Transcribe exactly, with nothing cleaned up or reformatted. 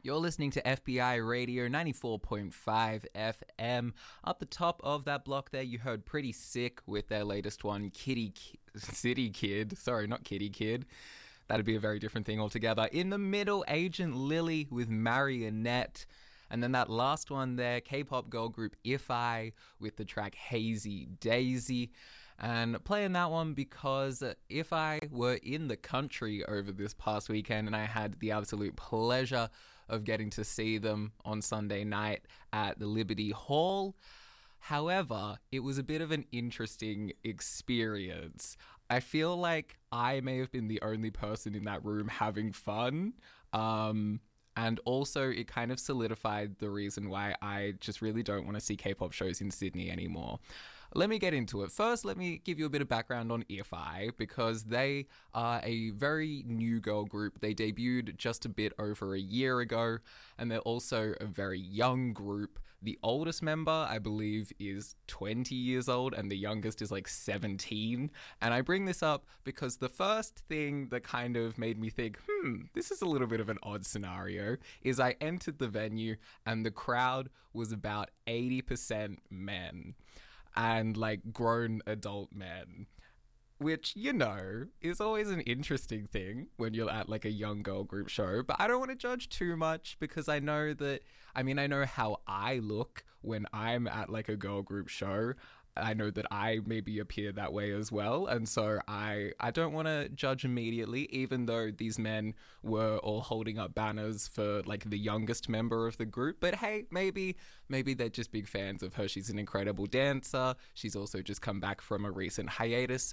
You're listening to F B I Radio ninety-four point five F M. Up the top of that block there, you heard Pretty Sick with their latest one, Kitty Ki- City Kid. Sorry, not Kitty Kid. That'd be a very different thing altogether. In the middle, Agent Lily with Marionette. And then that last one there, K-pop girl group If I with the track Hazy Daisy. And playing that one because If I were in the country over this past weekend, and I had the absolute pleasure of getting to see them on Sunday night at the Liberty Hall. However, it was a bit of an interesting experience. I feel like I may have been the only person in that room having fun. Um... And also, it kind of solidified the reason why I just really don't want to see K-pop shows in Sydney anymore. Let me get into it. First, let me give you a bit of background on If I, because they are a very new girl group. They debuted just a bit over a year ago, and they're also a very young group. The oldest member, I believe, is twenty years old, and the youngest is like seventeen. And I bring this up because the first thing that kind of made me think, hmm, this is a little bit of an odd scenario, is I entered the venue, and the crowd was about eighty percent men. And like grown adult men, which, you know, is always an interesting thing when you're at like a young girl group show. But I don't want to judge too much because I know that, I mean, I know how I look when I'm at like a girl group show. I know that I maybe appear that way as well. And so I, I don't want to judge immediately, even though these men were all holding up banners for like the youngest member of the group. But hey, maybe, maybe they're just big fans of her. She's an incredible dancer. She's also just come back from a recent hiatus.